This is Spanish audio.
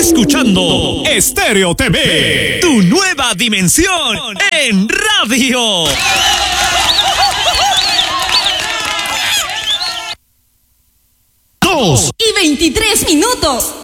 escuchando Estéreo TV, tu nueva dimensión en radio. 2:23.